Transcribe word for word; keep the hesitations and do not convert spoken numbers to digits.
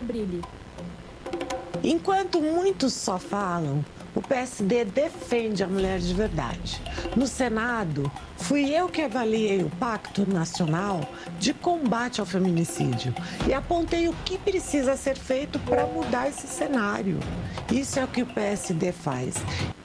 Brilhe. Enquanto muitos só falam, o P S D defende a mulher de verdade. No Senado, fui eu que avaliei o Pacto Nacional de Combate ao Feminicídio e apontei o que precisa ser feito para mudar esse cenário. Isso é o que o P S D faz.